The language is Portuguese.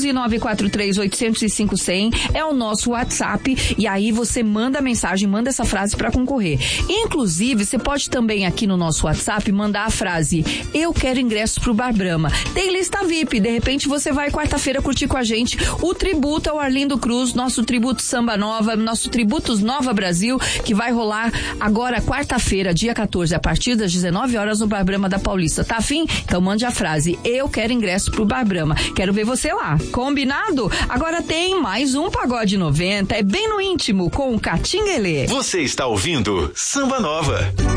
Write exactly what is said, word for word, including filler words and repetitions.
onze nove quatro três oito zero cinco zero zero é o nosso WhatsApp e aí você manda a mensagem, manda essa frase para concorrer. Inclusive, você pode também aqui no nosso WhatsApp mandar a frase: eu quero ingressos pro Bar Brahma. Tem lista V I P, de repente você vai quarta-feira curtir com a gente o tributo ao Arlindo Cruz, nosso tributo Samba Nova, nosso Tributos Nova Brasil, que vai rolar agora quarta-feira, dia quatorze, a partir das dezenove horas no Bar Brahma da Paulista. Tá afim? Então mande a frase: eu quero ingresso pro Bar Brahma. Quero ver você lá. Combinado? Agora tem mais um Pagode noventa, é bem no íntimo com o Catinguelê. Você está ouvindo Samba Nova.